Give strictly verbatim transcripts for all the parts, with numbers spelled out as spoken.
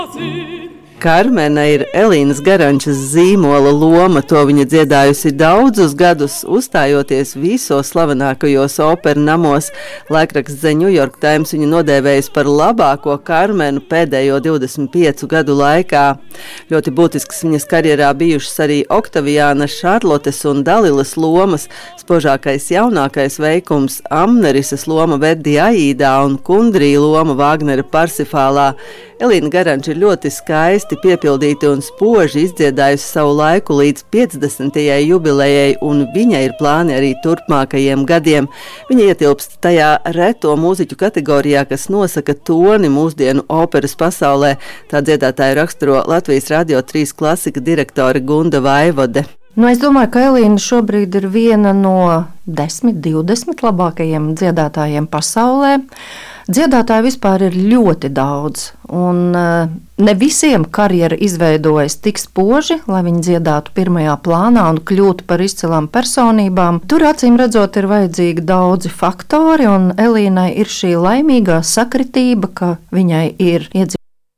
Karmena ir Elīnas Garančas zīmola loma, to viņa dziedājusi daudzus gadus, uzstājoties visos slavenākajos operu namos. Laikraksts The New York Times viņu nodēvējis par labāko Karmenu pēdējo divdesmit piecu gadu laikā. Ļoti būtisks viņas karjerā bijušas arī Oktaviāna, Šarlotes un Dalilas lomas, spožākais jaunākais veikums Amnerisas loma Verdi Aidā un Kundrī loma Vāgnera Parsifālā. Elīna Garanča ir ļoti skaisti, piepildīti un spoži izdziedājusi savu laiku līdz piecdesmitajai jubilejai, un viņai ir plāni arī turpmākajiem gadiem. Viņa ietilpst tajā reto mūziķu kategorijā, kas nosaka toni mūsdienu operas pasaulē. Tā dziedātāju raksturo Latvijas Radio trīs klasika direktore Gunda Vaivode. Nu, es domāju, ka Elīna šobrīd ir viena no desmit, divdesmit labākajiem dziedātājiem pasaulē. Dziedātāji vispār ir ļoti daudz, un ne visiem karjera izveidojas tik spoži, lai viņi dziedātu pirmajā plānā un kļūtu par izcilām personībām. Tur acīm redzot ir vajadzīgi daudzi faktori, un Elīnai ir šī laimīgā sakritība, ka viņai ir iedzīvotājs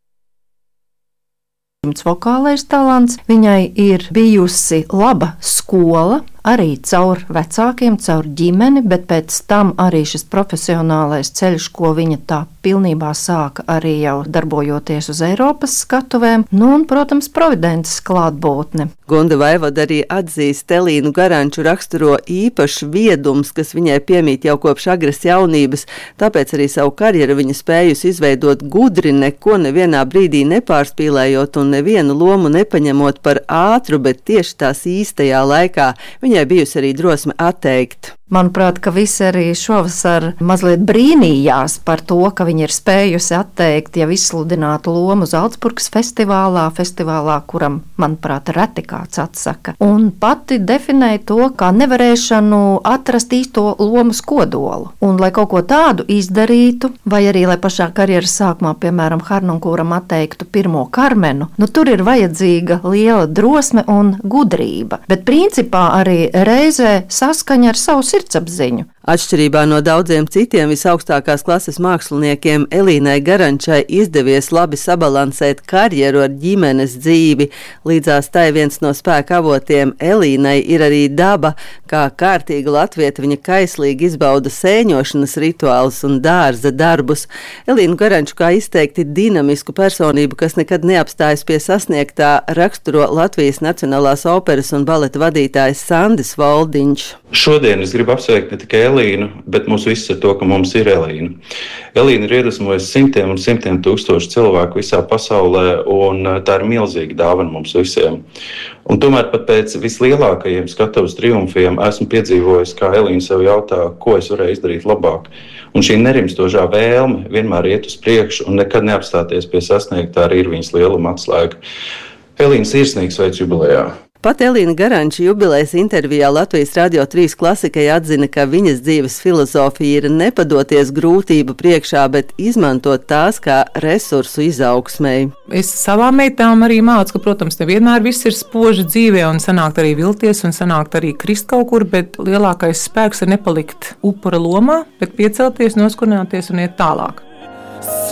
vokālais talants, viņai ir bijusi laba skola, arī caur vecākiem, caur ģimeni, bet pēc tam arī šis profesionālais ceļš, ko viņa tā pilnībā sāka arī jau darbojoties uz Eiropas skatuvēm, nu un, protams, providences klātbūtne. Gunda Vaivode arī atzīst, Elīnu Garanču raksturo īpašs viedums, kas viņai piemīt jau kopš agras jaunības, tāpēc arī savu karjeru viņa spējusi izveidot gudri, neko nevienā brīdī nepārspīlējot un nevienu lomu nepaņemot par ātru, bet tieši tās īstajā laikā. Viņai bijusi arī drosme atteikt. Manuprāt, ka visi arī šovasar mazliet brīnījās par to, ka viņa ir spējusi atteikt jau izsludinātu lomu Zalcburgas festivālā, festivālā, kuram, manuprāt, reti kāds atsaka. Un pati definēja to kā nevarēšanu atrast īsto lomas kodolu. Un, lai kaut ko tādu izdarītu, vai arī, lai pašā karjeras sākumā, piemēram, Harnonkuram atteiktu pirmo Karmenu, nu tur ir vajadzīga liela drosme un gudrība. Bet principā arī reizē saskaņa ar savu sirdsapziņu. Atšķirībā no daudziem citiem visaugstākās klases māksliniekiem, Elīnai Garančai izdevies labi sabalansēt karjeru ar ģimenes dzīvi. Līdzās tai viens no spēka avotiem Elīnai ir arī daba, kā kārtīga latvieta viņa kaislīgi izbauda sēņošanas rituālus un dārza darbus. Elīnu Garanču kā izteikti dinamisku personību, kas nekad neapstājas pie sasniegtā, raksturo Latvijas Nacionālās operas un baleta vadītājs Sandis Voldiņš. Šodien es gribu apsveikt ne tikai Elīnu, bet mūs visus ar to, ka mums ir Elīna. Elīna ir iedvesmojusi simtiem un simtiem tūkstošu cilvēku visā pasaulē, un tā ir milzīga dāvana mums visiem. Un tomēr pat pēc vislielākajiem skatuves triumfiem esmu piedzīvojis, kā Elīna sev jautā, ko es varēju izdarīt labāk. Un šī nerimstošā vēlme vienmēr iet uz priekšu un nekad neapstāties pie sasniegtā arī ir viņas lieluma atslēga. Elīna sirsnīgs sveic jubilejā! Pat Elīna Garanča jubilejas intervijā Latvijas Radio trīs klasikai atzina, ka viņas dzīves filozofija ir nepadoties grūtību priekšā, bet izmantot tās kā resursu izaugsmei. Es savām meitām arī mācu, ka, protams, nevienmēr viss ir spoži dzīvē un sanākt arī vilties un sanākt arī krist kaut kur, bet lielākais spēks ir nepalikt upura lomā, bet piecelties, noskurnāties un iet tālāk.